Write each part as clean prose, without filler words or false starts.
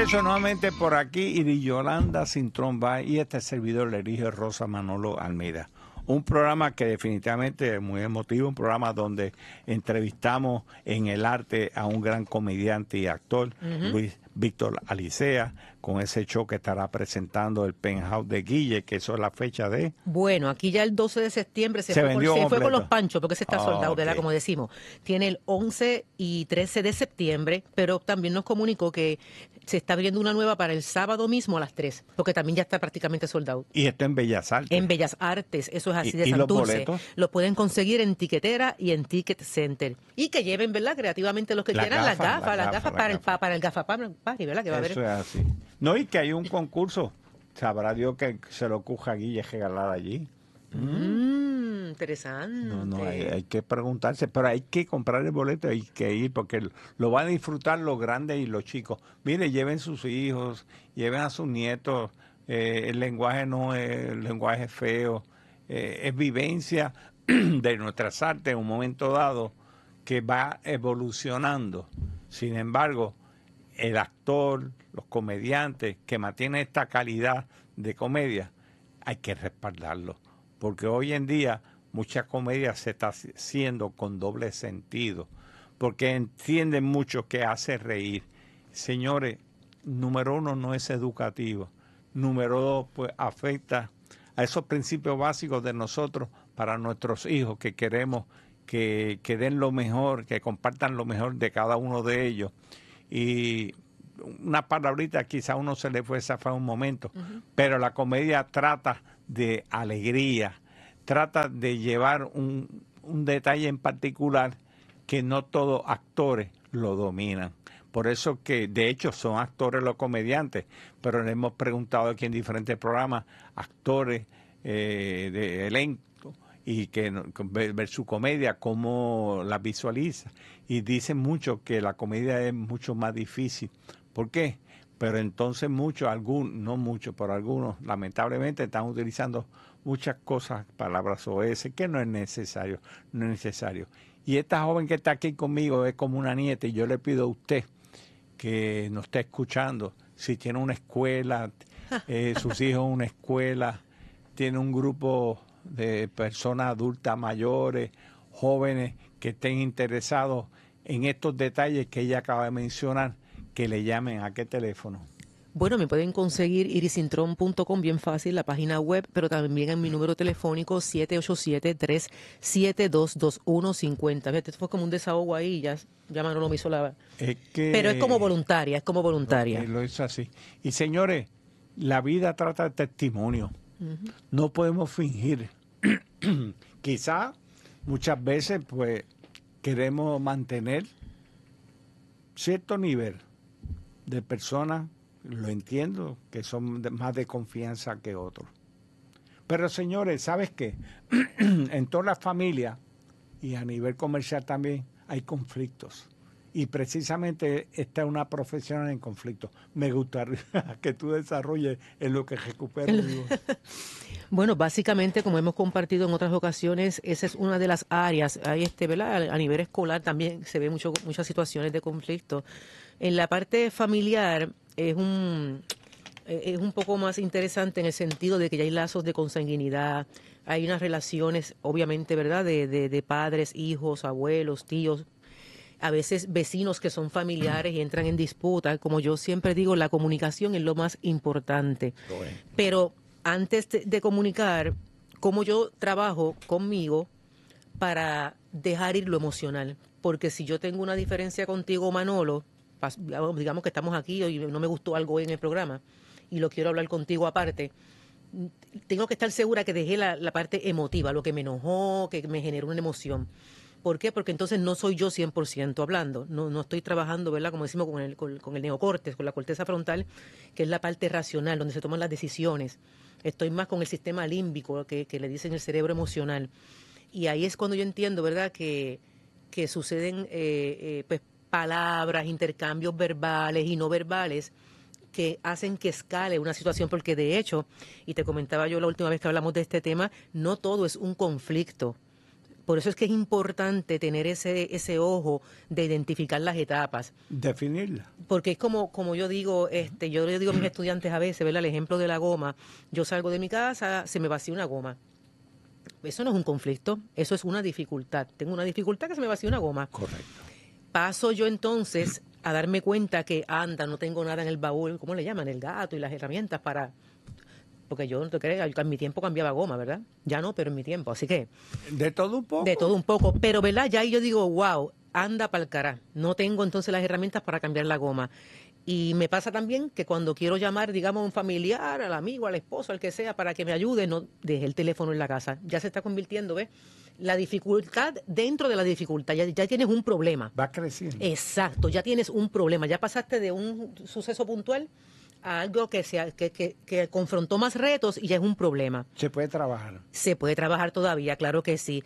muchachos, nuevamente por aquí y Yolanda Cintrón va y este servidor le elige Rosa Manolo Almeida. Un programa que definitivamente es muy emotivo, un programa donde entrevistamos en el arte a un gran comediante y actor, Luis Víctor Alicea, con ese show que estará presentando el Penthouse de Guille, que eso es la fecha de... Bueno, aquí ya el 12 de septiembre se vendió fue con los completo. panchos, porque se está soldado, ¿verdad? Okay. Como decimos. Tiene el 11 y 13 de septiembre, pero también nos comunicó que se está abriendo una nueva para el sábado mismo a las 3, porque también ya está prácticamente soldado. Y esto en Bellas Artes. En Bellas Artes, eso es así de ¿Y los Santurce. boletos? Lo pueden conseguir en Tiquetera y en Ticket Center. Y que lleven, ¿verdad? Creativamente los que quieran las gafas para el gafapari, ¿verdad? Que va a haber. Eso es así. No, y que hay un concurso. Sabrá Dios que se lo ocurra a Guille regalar allí. Interesante. No, hay que preguntarse, pero hay que comprar el boleto, hay que ir, porque lo van a disfrutar los grandes y los chicos. Mire, lleven sus hijos, lleven a sus nietos, el lenguaje no es el lenguaje feo, es vivencia de nuestras artes en un momento dado que va evolucionando. Sin embargo, el actor, los comediantes que mantienen esta calidad de comedia, hay que respaldarlo. Porque hoy en día mucha comedia se está haciendo con doble sentido, porque entienden mucho que hace reír. Señores, número uno, no es educativo. Número dos, pues afecta a esos principios básicos de nosotros para nuestros hijos, que queremos que den lo mejor, que compartan lo mejor de cada uno de ellos. Y una palabrita quizá a uno se le fue zafar un momento, pero la comedia trata de alegría, trata de llevar un detalle en particular que no todos actores lo dominan. Por eso que, de hecho, son actores los comediantes, pero le hemos preguntado aquí en diferentes programas, actores de elenco, y que ver su comedia, cómo la visualiza. Y dicen mucho que la comedia es mucho más difícil. ¿Por qué? Pero entonces no muchos, pero algunos lamentablemente están utilizando muchas cosas, palabras OS, que no es necesario. Y esta joven que está aquí conmigo es como una nieta, y yo le pido a usted que nos esté escuchando, si tiene una escuela, sus hijos una escuela, tiene un grupo de personas adultas mayores, jóvenes que estén interesados en estos detalles que ella acaba de mencionar, que le llamen. ¿A qué teléfono? Bueno, me pueden conseguir irisintron.com, bien fácil, la página web, pero también en mi número telefónico 787-372-2150. Esto fue como un desahogo ahí, ya Manolo me hizo la... Pero es como voluntaria, Lo hizo así. Y señores, la vida trata de testimonio. No podemos fingir. Quizá muchas veces pues queremos mantener cierto nivel de personas, lo entiendo, que son más de confianza que otros. Pero señores, ¿sabes qué? En todas las familias y a nivel comercial también hay conflictos. Y precisamente esta es una profesional en conflicto. Me gustaría que tú desarrolles en lo que recupero. Bueno, básicamente, como hemos compartido en otras ocasiones, esa es una de las áreas. Hay ¿verdad? A nivel escolar también se ve muchas situaciones de conflicto. En la parte familiar es un poco más interesante en el sentido de que ya hay lazos de consanguinidad, hay unas relaciones, obviamente, ¿verdad? De padres, hijos, abuelos, tíos, a veces vecinos que son familiares y entran en disputa. Como yo siempre digo, la comunicación es lo más importante. Bueno. Pero antes de comunicar, cómo yo trabajo conmigo para dejar ir lo emocional. Porque si yo tengo una diferencia contigo, Manolo, digamos que estamos aquí y no me gustó algo en el programa y lo quiero hablar contigo aparte, tengo que estar segura que dejé la parte emotiva, lo que me enojó, que me generó una emoción. ¿Por qué? Porque entonces no soy yo 100% hablando, no estoy trabajando, ¿verdad? Como decimos, con el neocortes, con la corteza frontal, que es la parte racional, donde se toman las decisiones. Estoy más con el sistema límbico, que le dicen el cerebro emocional. Y ahí es cuando yo entiendo, ¿verdad?, que suceden pues palabras, intercambios verbales y no verbales que hacen que escale una situación, porque de hecho, y te comentaba yo la última vez que hablamos de este tema, no todo es un conflicto. Por eso es que es importante tener ese ojo de identificar las etapas. Definirla. Porque es como yo digo, yo le digo a mis estudiantes a veces, ¿verdad? El ejemplo de la goma. Yo salgo de mi casa, se me vacía una goma. Eso no es un conflicto, eso es una dificultad. Tengo una dificultad que se me vacía una goma. Correcto. Paso yo entonces a darme cuenta que, no tengo nada en el baúl, ¿cómo le llaman? El gato y las herramientas para... Porque yo no te creas, en mi tiempo cambiaba goma, ¿verdad? Ya no, pero en mi tiempo, así que... De todo un poco. De todo un poco, pero ¿verdad? Ya ahí yo digo, wow, anda para el cará. No tengo entonces las herramientas para cambiar la goma. Y me pasa también que cuando quiero llamar, digamos, a un familiar, al amigo, al esposo, al que sea, para que me ayude, no dejé el teléfono en la casa. Ya se está convirtiendo, ¿ves? La dificultad dentro de la dificultad. Ya tienes un problema. Va creciendo. Exacto, ya tienes un problema. Ya pasaste de un suceso puntual a algo que confrontó más retos y ya es un problema. Se puede trabajar. Se puede trabajar todavía, claro que sí.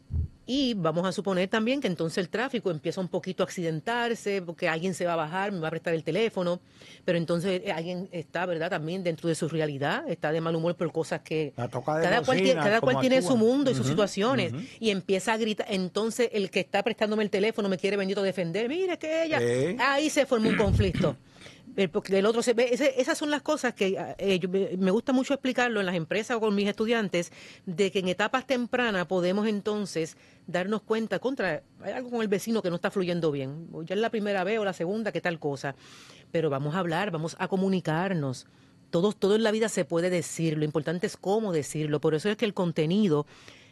Y vamos a suponer también que entonces el tráfico empieza un poquito a accidentarse, porque alguien se va a bajar, me va a prestar el teléfono, pero entonces alguien está, ¿verdad?, también dentro de su realidad, está de mal humor por cosas que... Cada cual tiene su mundo y sus situaciones, y empieza a gritar. Entonces el que está prestándome el teléfono me quiere bendito defender, mire que ella... Ahí se formó un conflicto. Porque el otro se ve, esas son las cosas que me gusta mucho explicarlo en las empresas o con mis estudiantes, de que en etapas tempranas podemos entonces darnos cuenta, hay algo con el vecino que no está fluyendo bien, o ya es la primera vez o la segunda, que tal cosa, pero vamos a hablar, vamos a comunicarnos. Todo en la vida se puede decir, lo importante es cómo decirlo, por eso es que el contenido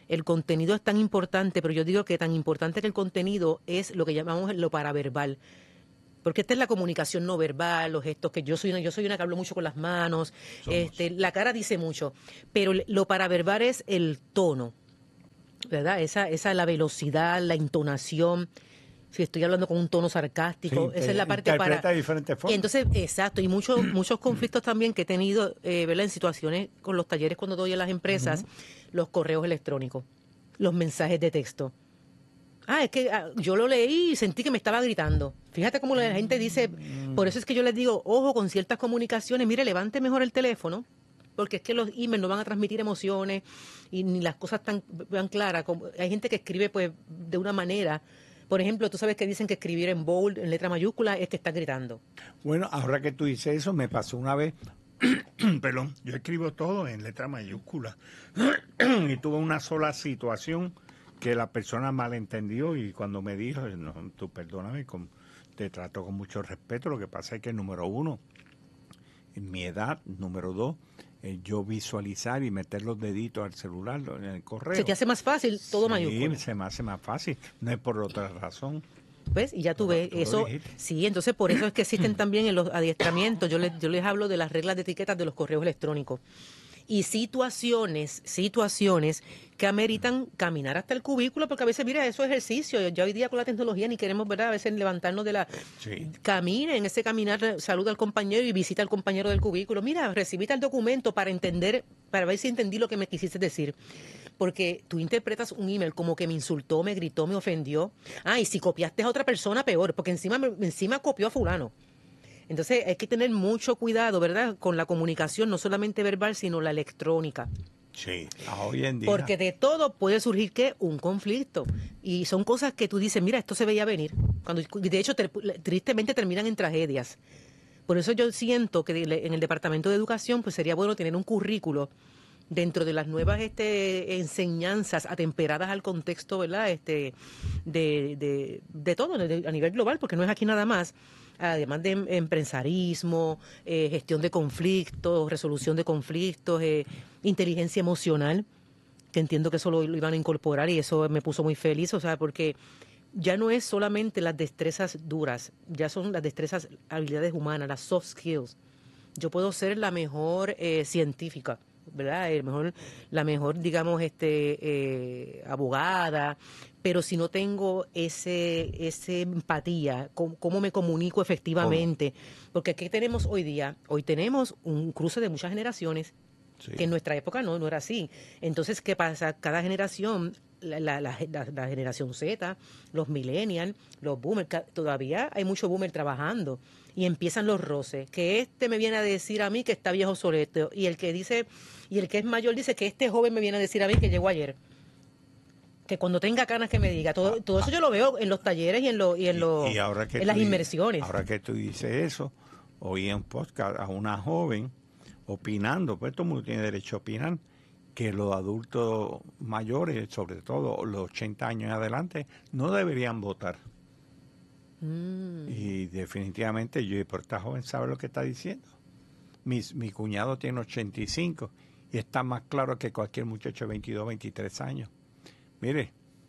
es tan importante, pero yo digo que tan importante que el contenido es lo que llamamos lo paraverbal. Porque esta es la comunicación no verbal, los gestos, que yo soy una que hablo mucho con las manos, la cara dice mucho, pero lo paraverbal es el tono, ¿verdad? Esa la velocidad, la entonación. Si estoy hablando con un tono sarcástico, esa es la parte interpreta de diferentes formas. Entonces, exacto, y muchos conflictos también que he tenido, ¿verdad?, en situaciones con los talleres cuando doy a las empresas, los correos electrónicos, los mensajes de texto. Es que yo lo leí y sentí que me estaba gritando. Fíjate cómo la gente dice, por eso es que yo les digo, ojo con ciertas comunicaciones, mire, levante mejor el teléfono, porque es que los emails no van a transmitir emociones y ni las cosas tan claras. Hay gente que escribe pues de una manera, por ejemplo, tú sabes que dicen que escribir en bold, en letra mayúscula, es que está gritando. Bueno, ahora que tú dices eso, me pasó una vez, perdón, yo escribo todo en letra mayúscula y tuve una sola situación que la persona malentendió y cuando me dijo, no, tú perdóname, te trato con mucho respeto, lo que pasa es que número uno, en mi edad, número dos, yo visualizar y meter los deditos al celular en el correo. Se te hace más fácil todo mayúscula. Sí, se me hace más fácil, no es por otra razón. ¿Ves? Y ya tú ves eso. Sí, entonces por eso es que existen también en los adiestramientos, yo les hablo de las reglas de etiquetas de los correos electrónicos. Y situaciones que ameritan caminar hasta el cubículo, porque a veces, mira, eso es ejercicio. Ya hoy día con la tecnología ni queremos, ¿verdad?, a veces levantarnos de la... Sí. Camine, en ese caminar, saluda al compañero y visita al compañero del cubículo. Mira, recibite el documento para ver si entendí lo que me quisiste decir. Porque tú interpretas un email como que me insultó, me gritó, me ofendió. Y si copiaste a otra persona, peor, porque encima copió a fulano. Entonces hay que tener mucho cuidado, ¿verdad?, con la comunicación, no solamente verbal, sino la electrónica. Sí, hoy en día. Porque de todo puede surgir, ¿qué?, un conflicto. Y son cosas que tú dices, mira, esto se veía venir. De hecho, tristemente terminan en tragedias. Por eso yo siento que en el Departamento de Educación pues sería bueno tener un currículo dentro de las nuevas enseñanzas atemperadas al contexto, ¿verdad?, de todo, a nivel global, porque no es aquí nada más. Además de empresarismo, gestión de conflictos, resolución de conflictos, inteligencia emocional, que entiendo que eso lo iban a incorporar y eso me puso muy feliz, o sea, porque ya no es solamente las destrezas duras, ya son las destrezas, habilidades humanas, las soft skills. Yo puedo ser la mejor científica, ¿verdad? La mejor, digamos, abogada, pero si no tengo ese empatía, cómo me comunico efectivamente, porque ¿qué tenemos hoy día? Hoy tenemos un cruce de muchas generaciones, sí, que en nuestra época no era así. Entonces, ¿qué pasa? Cada generación, la generación Z, los millennials, los boomers, todavía hay mucho boomer trabajando y empiezan los roces, que me viene a decir a mí que está viejo obsoleto y el que es mayor dice que este joven me viene a decir a mí que llegó ayer. Que cuando tenga canas que me diga. Todo eso yo lo veo en los talleres y y ahora que en las inmersiones. Ahora que tú dices eso, oí en un podcast a una joven opinando, pues todo el mundo tiene derecho a opinar, que los adultos mayores, sobre todo los 80 años en adelante, no deberían votar. Y definitivamente yo, pero esta joven sabe lo que está diciendo. Mi cuñado tiene 85 y está más claro que cualquier muchacho de 22, 23 años. Mire,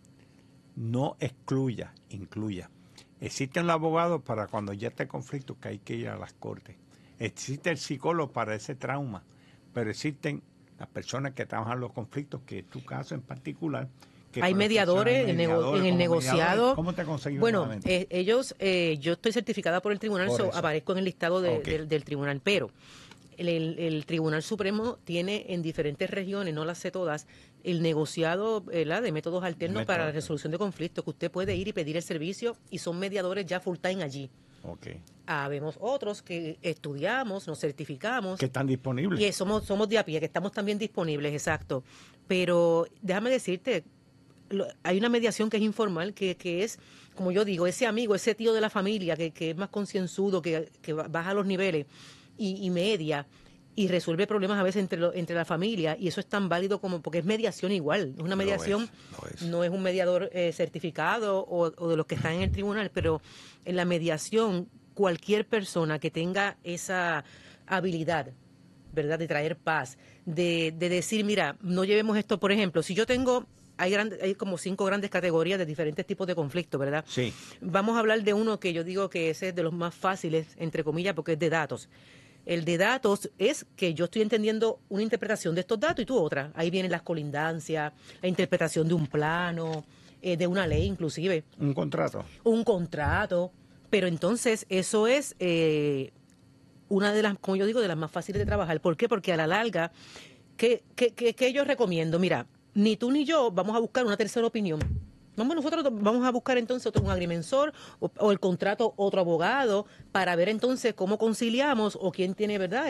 no excluya, incluya. Existen los abogados para cuando ya esté conflicto que hay que ir a las cortes. Existe el psicólogo para ese trauma, pero existen las personas que trabajan los conflictos, que es tu caso en particular. Hay mediadores en el negociado. ¿Cómo te conseguimos? Bueno, ellos, yo estoy certificada por el tribunal, aparezco en el listado del tribunal, pero el Tribunal Supremo tiene en diferentes regiones, no las sé todas, el negociado de métodos alternos para la resolución de conflictos, que usted puede ir y pedir el servicio y son mediadores ya full time allí. Vemos otros que estudiamos, nos certificamos. Que están disponibles. Y somos de a pie, que estamos también disponibles, exacto. Pero déjame decirte, hay una mediación que es informal, que es, como yo digo, ese amigo, ese tío de la familia, que es más concienzudo, que baja los niveles y media y resuelve problemas a veces entre la familia, y eso es tan válido como, porque es mediación igual, es una mediación, no es un mediador certificado o de los que están en el tribunal, pero en la mediación cualquier persona que tenga esa habilidad, ¿verdad?, de traer paz, de decir, mira, no llevemos esto, por ejemplo, si yo tengo... Hay como 5 grandes categorías de diferentes tipos de conflictos, ¿verdad? Sí. Vamos a hablar de uno que yo digo que ese es de los más fáciles, entre comillas, porque es de datos. El de datos es que yo estoy entendiendo una interpretación de estos datos y tú otra. Ahí vienen las colindancias, la interpretación de un plano, de una ley inclusive. Un contrato. Un contrato. Pero entonces eso es una de las, como yo digo, de las más fáciles de trabajar. ¿Por qué? Porque a la larga, ¿qué yo recomiendo? Mira, ni tú ni yo vamos a buscar una tercera opinión. Nosotros vamos a buscar entonces un agrimensor o el contrato otro abogado para ver entonces cómo conciliamos o quién tiene, ¿verdad?,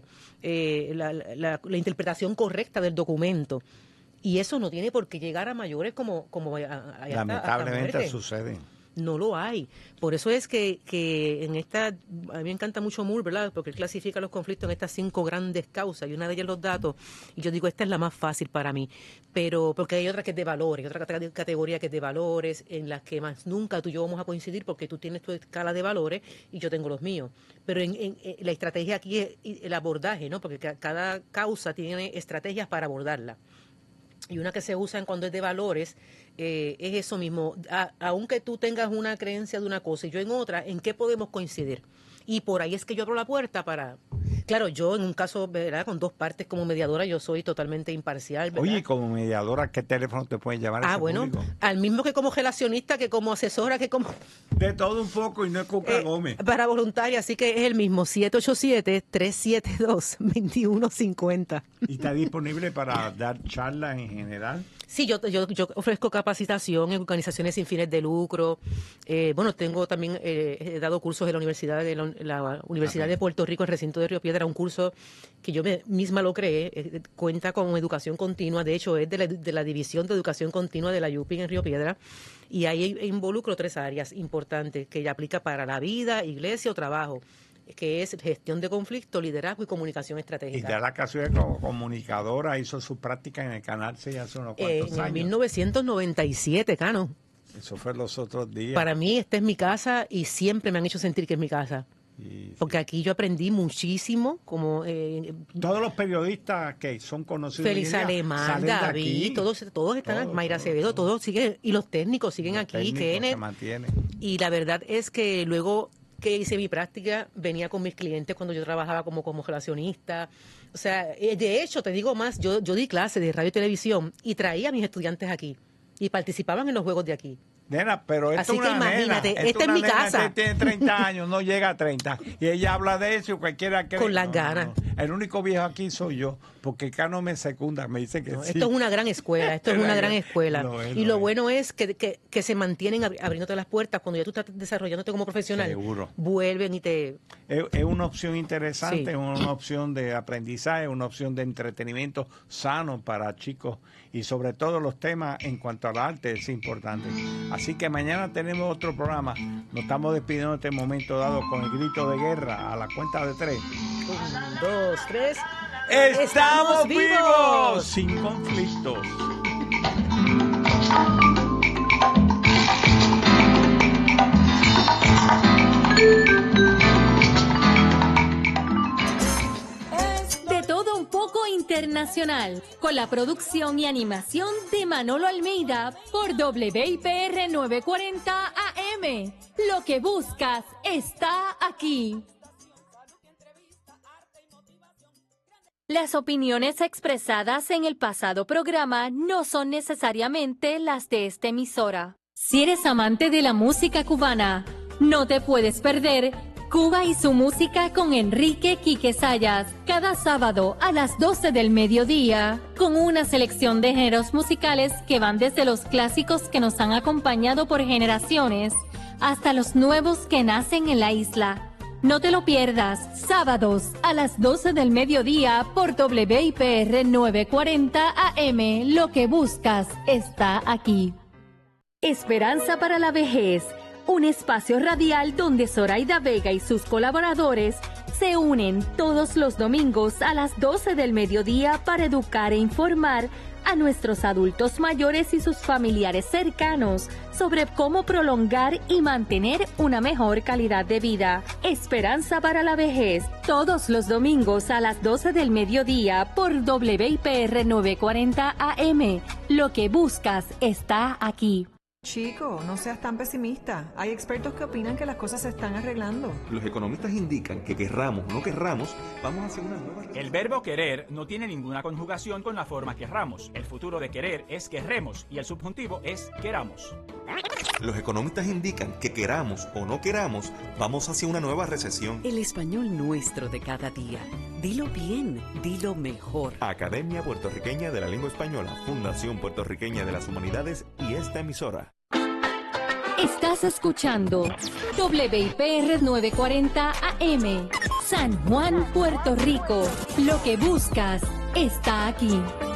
la interpretación correcta del documento. Y eso no tiene por qué llegar a mayores como lamentablemente sucede. No lo hay. Por eso es que en esta, a mí me encanta mucho Moore, ¿verdad?, porque él clasifica los conflictos en estas 5 grandes causas, y una de ellas los datos, y yo digo, esta es la más fácil para mí, pero porque hay otra que es de valores, otra categoría que es de valores, en las que más nunca tú y yo vamos a coincidir, porque tú tienes tu escala de valores y yo tengo los míos. Pero en la estrategia aquí es el abordaje, ¿no?, porque cada causa tiene estrategias para abordarla. Y una que se usa cuando es de valores es eso mismo. Aunque tú tengas una creencia de una cosa y yo en otra, ¿en qué podemos coincidir? Y por ahí es que yo abro la puerta para... Claro, yo en un caso, ¿verdad?, con 2 partes como mediadora, yo soy totalmente imparcial, ¿verdad? Oye, como mediadora, ¿qué teléfono te pueden llamar a ese público? Al mismo que como relacionista, que como asesora, que como... De todo un poco, y no es Cuca Gómez. Para voluntaria, así que es el mismo, 787-372-2150. ¿Y está disponible para dar charlas en general? Sí, yo ofrezco capacitación en organizaciones sin fines de lucro. Tengo también, he dado cursos en la Universidad de Puerto Rico, en el recinto de Río Piedra, un curso que yo misma lo creé, cuenta con educación continua, de hecho es de la División de Educación Continua de la UPI en Río Piedra, y ahí involucro 3 áreas importantes que ella aplica para la vida, iglesia o trabajo, que es gestión de conflicto, liderazgo y comunicación estratégica. Y da la casualidad como comunicadora, hizo su práctica en el Canal 6 hace unos cuantos años. En 1997, Cano. Eso fue los otros días. Para mí esta es mi casa y siempre me han hecho sentir que es mi casa. Porque aquí yo aprendí muchísimo, como... todos los periodistas que son conocidos... Félix Alemán, David, todos están, Mayra Acevedo, todos siguen, y los técnicos siguen aquí, Kenneth. Y la verdad es que luego que hice mi práctica, venía con mis clientes cuando yo trabajaba como relacionista. O sea, de hecho, te digo más, yo di clases de radio y televisión y traía a mis estudiantes aquí y participaban en los juegos de aquí. Nena, pero esto es una imagínate, nena. Esta es mi casa. Tiene 30 años, no llega a 30. Y ella habla de eso y cualquiera cree. Con las ganas. El único viejo aquí soy yo, porque acá no me secunda, me dicen que No, sí. esto es una gran escuela, esto es una gran escuela. Y lo bueno es que se mantienen abriéndote las puertas cuando ya tú estás desarrollándote como profesional. Seguro. Vuelven y te... Es una opción interesante, Sí. es una opción de aprendizaje, una opción de entretenimiento sano para chicos y sobre todo los temas en cuanto al arte es importante. Así que mañana tenemos otro programa. Nos estamos despidiendo en este momento dado con el grito de guerra a la cuenta de 3. 1, 2, 3... ¡Estamos vivos! Sin conflictos. De todo un poco internacional, con la producción y animación de Manolo Almeida por WIPR 940 AM. Lo que buscas está aquí. Las opiniones expresadas en el pasado programa no son necesariamente las de esta emisora. Si eres amante de la música cubana, no te puedes perder Cuba y su música con Enrique Quique Sayas, cada sábado a las 12 del mediodía, con una selección de géneros musicales que van desde los clásicos que nos han acompañado por generaciones hasta los nuevos que nacen en la isla. No te lo pierdas, sábados a las 12 del mediodía por WIPR 940 AM. Lo que buscas está aquí. Esperanza para la vejez, un espacio radial donde Zoraida Vega y sus colaboradores se unen todos los domingos a las 12 del mediodía para educar e informar a nuestros adultos mayores y sus familiares cercanos sobre cómo prolongar y mantener una mejor calidad de vida. Esperanza para la vejez, todos los domingos a las 12 del mediodía por WIPR 940 AM. Lo que buscas está aquí. Chico, no seas tan pesimista. Hay expertos que opinan que las cosas se están arreglando. Los economistas indican que querramos o no querramos, vamos hacia una nueva... El verbo querer no tiene ninguna conjugación con la forma querramos. El futuro de querer es querremos y el subjuntivo es queramos. Los economistas indican que queramos o no queramos, vamos hacia una nueva recesión. El español nuestro de cada día. Dilo bien, dilo mejor. Academia Puertorriqueña de la Lengua Española, Fundación Puertorriqueña de las Humanidades y esta emisora. Estás escuchando WIPR 940 AM, San Juan, Puerto Rico. Lo que buscas está aquí.